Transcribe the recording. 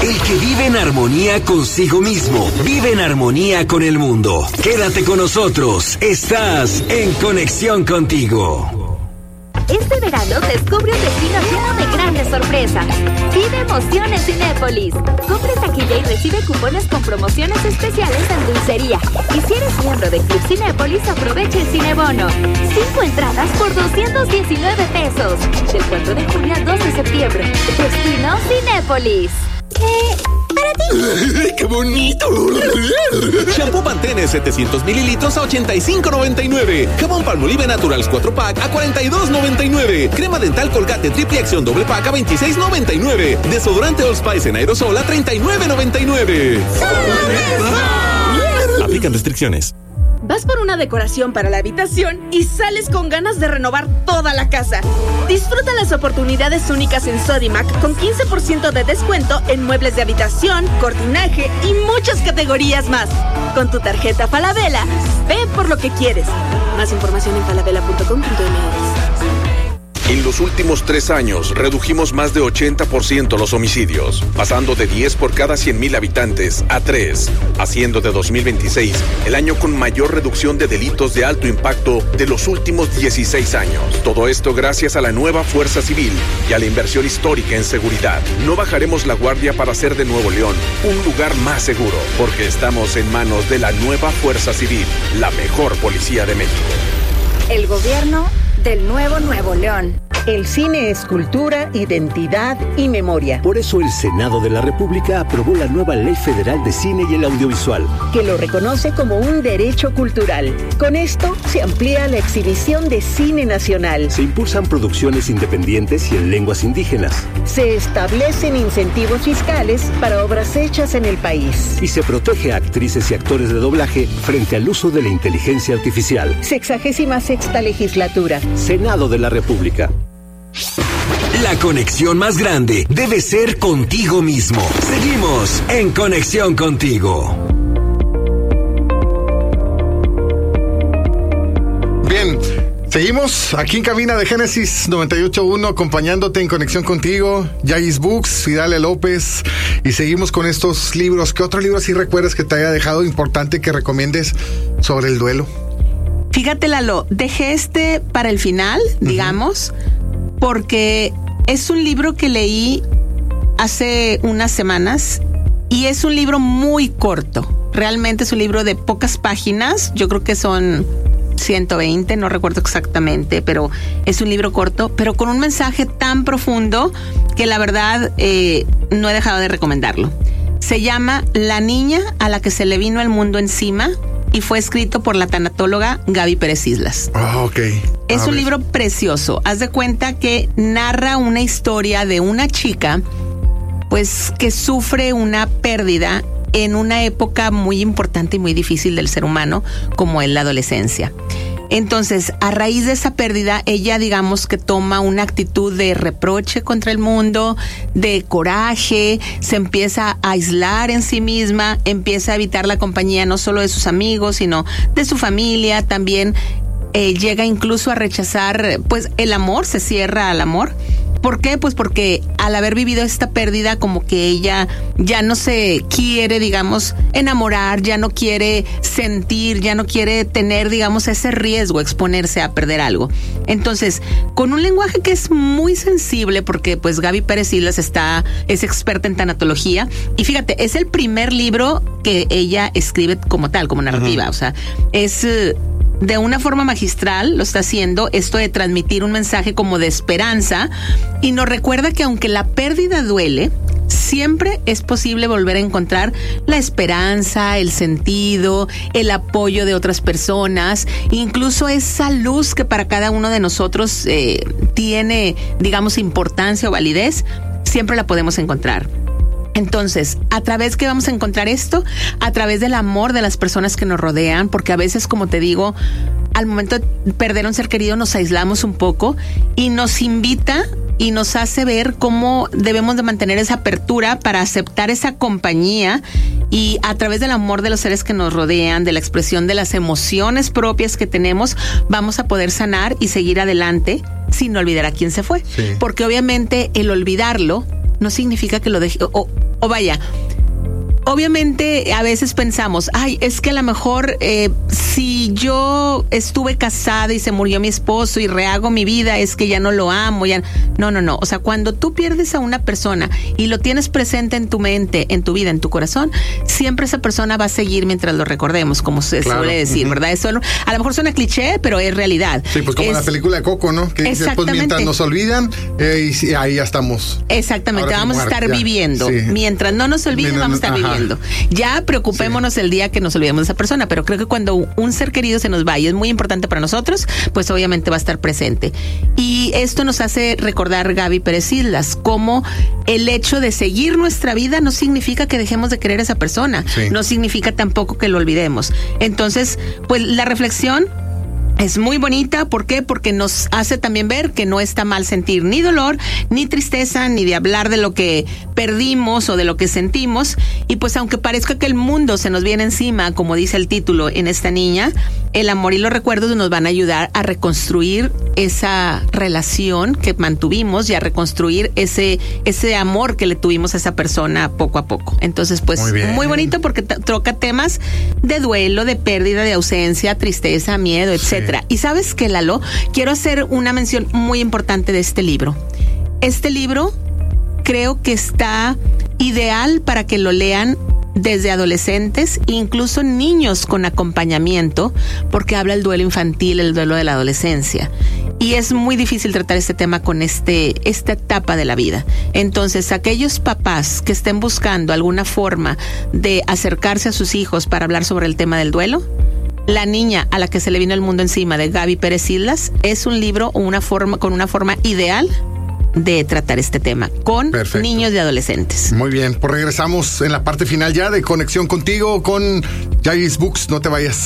El que vive en armonía consigo mismo, vive en armonía con el mundo. Quédate con nosotros. Estás en Conexión Contigo. Este verano descubre un destino lleno de grandes sorpresas. Vive emoción en Cinépolis. Compre taquilla y recibe cupones con promociones especiales en dulcería. Y si eres miembro de Club Cinépolis, aprovecha el Cinebono. 5 entradas por 219 pesos. Del 4 de junio al 2 de septiembre. Destino Cinépolis. Para ti. ¡Qué bonito! Shampoo Pantene 700 mililitros a $85.99. Jabón Palmolive Naturals 4-pack a $42.99. Crema dental Colgate Triple Acción doble pack a $26.99. Desodorante Old Spice en aerosol a $39.99. Aplican restricciones. Vas por una decoración para la habitación y sales con ganas de renovar toda la casa. Disfruta las oportunidades únicas en Sodimac con 15% de descuento en muebles de habitación, cortinaje y muchas categorías más. Con tu tarjeta Falabella, ve por lo que quieres. Más información en falabella.com.mx. En los últimos 3 años redujimos más de 80% los homicidios, pasando de 10 por cada 100,000 habitantes a 3, haciendo de 2026 el año con mayor reducción de delitos de alto impacto de los últimos 16 años. Todo esto gracias a la nueva Fuerza Civil y a la inversión histórica en seguridad. No bajaremos la guardia para hacer de Nuevo León un lugar más seguro, porque estamos en manos de la nueva Fuerza Civil, la mejor policía de México. El gobierno del nuevo Nuevo León. El cine es cultura, identidad y memoria. Por eso el Senado de la República aprobó la nueva Ley Federal de Cine y el Audiovisual, que lo reconoce como un derecho cultural. Con esto se amplía la exhibición de cine nacional. Se impulsan producciones independientes y en lenguas indígenas. Se establecen incentivos fiscales para obras hechas en el país. Y se protege a actrices y actores de doblaje frente al uso de la inteligencia artificial. 66ª legislatura. Senado de la República. La conexión más grande debe ser contigo mismo. Seguimos en Conexión Contigo. Bien, seguimos aquí en cabina de Génesis 98.1, acompañándote en Conexión Contigo, Yagis Books, Fidale López, y seguimos con estos libros. ¿Qué otro libro así recuerdas que te haya dejado importante que recomiendes sobre el duelo? Fíjate, Lalo, dejé este para el final, digamos, porque es un libro que leí hace unas semanas y es un libro muy corto. Realmente es un libro de pocas páginas. Yo creo que son 120, no recuerdo exactamente, pero es un libro corto, pero con un mensaje tan profundo que la verdad no he dejado de recomendarlo. Se llama La niña a la que se le vino el mundo encima y fue escrito por la tanatóloga Gaby Pérez Islas. Ok. Es un libro precioso. Haz de cuenta que narra una historia de una chica, pues, que sufre una pérdida en una época muy importante y muy difícil del ser humano, como es la adolescencia. Entonces, a raíz de esa pérdida, ella, digamos que toma una actitud de reproche contra el mundo, de coraje, se empieza a aislar en sí misma, empieza a evitar la compañía no solo de sus amigos, sino de su familia. También llega incluso a rechazar, pues, el amor, se cierra al amor. ¿Por qué? Pues porque al haber vivido esta pérdida, como que ella ya no se quiere, digamos, enamorar, ya no quiere sentir, ya no quiere tener, digamos, ese riesgo, exponerse a perder algo. Entonces, con un lenguaje que es muy sensible, porque pues Gaby Pérez Islas es experta en tanatología, y fíjate, es el primer libro que ella escribe como tal, como narrativa. O sea, es de una forma magistral, lo está haciendo, esto de transmitir un mensaje como de esperanza, y nos recuerda que aunque la pérdida duele, siempre es posible volver a encontrar la esperanza, el sentido, el apoyo de otras personas, incluso esa luz que para cada uno de nosotros tiene, digamos, importancia o validez, siempre la podemos encontrar. Entonces, ¿a través que vamos a encontrar esto? A través del amor de las personas que nos rodean, porque a veces, como te digo, al momento de perder a un ser querido nos aislamos un poco y nos invita y nos hace ver cómo debemos de mantener esa apertura para aceptar esa compañía, y a través del amor de los seres que nos rodean, de la expresión de las emociones propias que tenemos, vamos a poder sanar y seguir adelante sin olvidar a quién se fue. Sí. Porque obviamente el olvidarlo no significa que lo deje, O vaya, obviamente a veces pensamos, ay, es que a lo mejor si yo estuve casada y se murió mi esposo y rehago mi vida, es que ya no lo amo, ya no. O sea, cuando tú pierdes a una persona y lo tienes presente en tu mente, en tu vida, en tu corazón, siempre esa persona va a seguir mientras lo recordemos, como se suele decir, ¿verdad? Eso a lo mejor suena cliché, pero es realidad. Sí, pues como la película de Coco, ¿no? Que dice, pues mientras nos olvidan, y ahí ya estamos. Exactamente, vamos a estar viviendo. Sí. Mientras no nos olviden, vamos a estar viviendo. Ya preocupémonos el día que nos olvidemos de esa persona, pero creo que cuando un ser querido se nos va y es muy importante para nosotros, pues obviamente va a estar presente. Y esto nos hace recordar, Gaby Pérez Islas, cómo el hecho de seguir nuestra vida no significa que dejemos de querer a esa persona, no significa tampoco que lo olvidemos. Entonces, pues la reflexión es muy bonita. ¿Por qué? Porque nos hace también ver que no está mal sentir ni dolor, ni tristeza, ni de hablar de lo que perdimos o de lo que sentimos. Y pues aunque parezca que el mundo se nos viene encima, como dice el título en esta niña, el amor y los recuerdos nos van a ayudar a reconstruir esa relación que mantuvimos y a reconstruir ese amor que le tuvimos a esa persona poco a poco. Entonces, pues muy bonito porque toca temas de duelo, de pérdida, de ausencia, tristeza, miedo, etcétera. Y sabes qué, Lalo, quiero hacer una mención muy importante de este libro. Este libro creo que está ideal para que lo lean desde adolescentes, incluso niños con acompañamiento, porque habla el duelo infantil, el duelo de la adolescencia. Y es muy difícil tratar este tema con esta etapa de la vida. Entonces, aquellos papás que estén buscando alguna forma de acercarse a sus hijos para hablar sobre el tema del duelo, La niña a la que se le vino el mundo encima, de Gaby Pérez Islas, es un libro con una forma ideal de tratar este tema con niños y adolescentes. Muy bien, pues regresamos en la parte final ya de Conexión Contigo con Yaris Books. No te vayas.